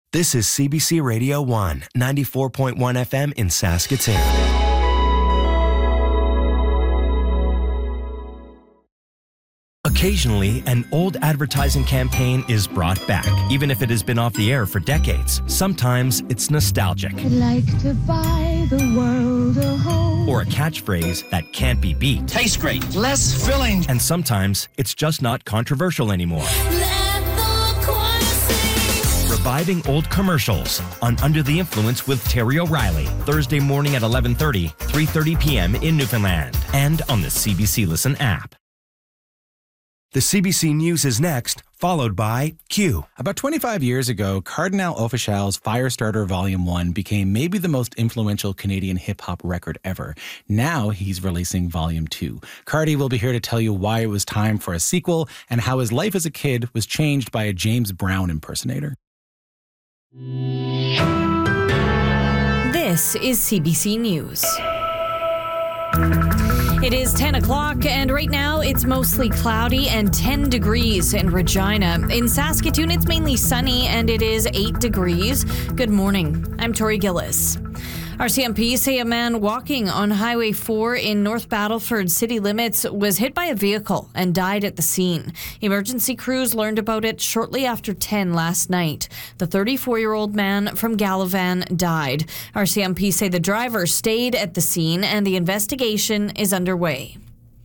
This is CBC Radio 1, 94.1 FM in Saskatoon. Occasionally, an old advertising campaign is brought back, even if it has been off the air for decades. Sometimes it's nostalgic. I'd like to buy the world a home. Or a catchphrase that can't be beat. Tastes great. Less filling. And sometimes it's just not controversial anymore. Reviving old commercials on Under the Influence with Terry O'Reilly. Thursday morning at 11:30, 3:30 p.m. in Newfoundland. And on the CBC Listen app. The CBC News is next, followed by Q. About 25 years ago, Cardinal Offishal's Firestarter Volume 1 became maybe the most influential Canadian hip-hop record ever. Now he's releasing Volume 2. Cardi will be here to tell you why it was time for a sequel and how his life as a kid was changed by a James Brown impersonator. This is CBC News. It is 10 o'clock, and right now it's mostly cloudy and 10 degrees in Regina. In Saskatoon, it's mainly sunny, and it is 8 degrees. Good morning. I'm Tori Gillis. RCMP say a man walking on Highway 4 in North Battleford city limits was hit by a vehicle and died at the scene. Emergency crews learned about it shortly after 10 last night. The 34-year-old man from Gallivan died. RCMP say the driver stayed at the scene and the investigation is underway.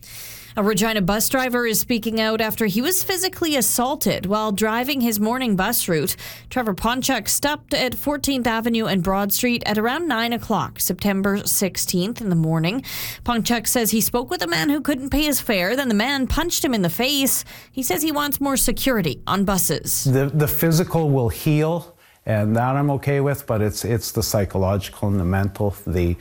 A Regina bus driver is speaking out after he was physically assaulted while driving his morning bus route. Trevor Ponchuk stopped at 14th Avenue and Broad Street at around 9 o'clock, September 16th in the morning. Ponchuk says he spoke with a man who couldn't pay his fare. Then the man punched him in the face. He says he wants more security on buses. The physical will heal, and that I'm okay with, but it's the psychological and the mental.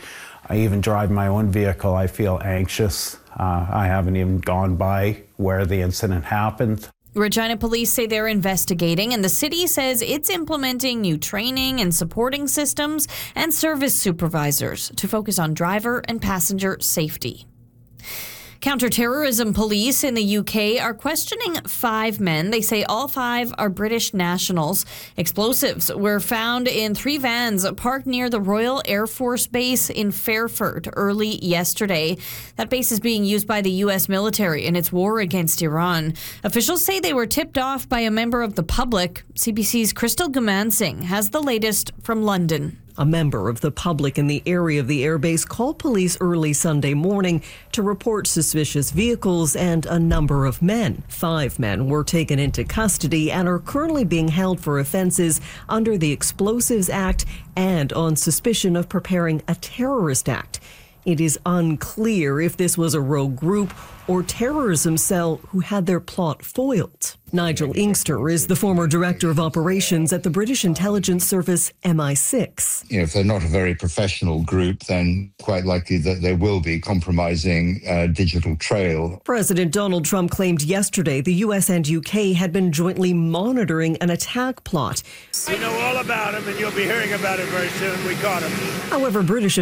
I even drive my own vehicle. I feel anxious. I haven't even gone by where the incident happened. Regina police say they're investigating, and the city says it's implementing new training and supporting systems and service supervisors to focus on driver and passenger safety. Counter-terrorism police in the UK are questioning 5 men. They say all 5 are British nationals. Explosives were found in 3 vans parked near the Royal Air Force Base in Fairford early yesterday. That base is being used by the U.S. military in its war against Iran. Officials say they were tipped off by a member of the public. CBC's Crystal Gumansing has the latest from London. A member of the public in the area of the airbase called police early Sunday morning to report suspicious vehicles and a number of men. 5 men were taken into custody and are currently being held for offenses under the Explosives Act and on suspicion of preparing a terrorist act. It is unclear if this was a rogue group or terrorism cell who had their plot foiled. Nigel Inkster is the former director of operations at the British intelligence service MI6. If they're not a very professional group, then quite likely that they will be compromising a digital trail. President Donald Trump claimed yesterday the US and UK had been jointly monitoring an attack plot. We know all about him, and you'll be hearing about it very soon. We caught him. However, British